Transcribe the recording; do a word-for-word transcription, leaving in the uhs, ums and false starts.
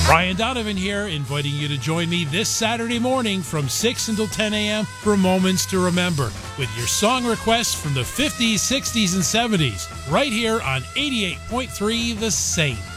Brian Donovan here, inviting you to join me this Saturday morning from six until ten a.m. for Moments to Remember with your song requests from the fifties, sixties, and seventies right here on eighty-eight point three The Saint.